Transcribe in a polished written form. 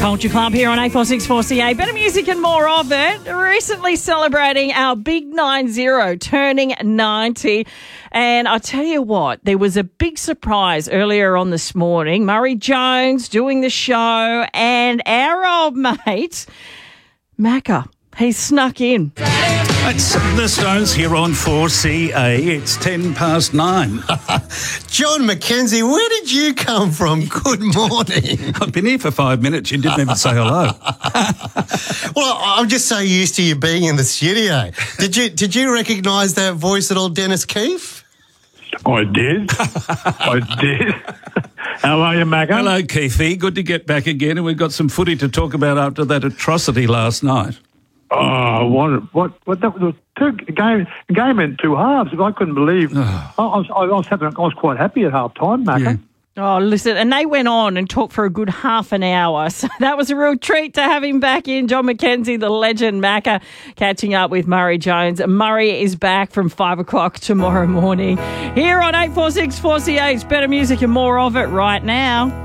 Culture Club here on 8464CA. Better music and more of it. Recently celebrating our big 90, turning 90. And I tell you what, there was a big surprise earlier on this morning. Murray Jones doing the show and our old mate, Macca. He snuck in. It's the Stones here on 4CA. It's 9:10. John McKenzie, where did you come from? Good morning. I've been here for 5 minutes. You didn't even say hello. Well, I'm just so used to you being in the studio. Did you recognise that voice at old Dennis Keefe? I did. How are you, Macca? Hello, Keefe. Good to get back again, and we've got some footy to talk about after that atrocity last night. Oh, what? That was a game in two halves. I couldn't believe. I was quite happy at half time, Macca. Yeah. Oh, listen, and they went on and talked for a good half an hour. So that was a real treat to have him back in. John McKenzie, the legend, Macca, catching up with Murray Jones. Murray is back from 5 o'clock tomorrow morning here on 8464CA. Better music and more of it right now.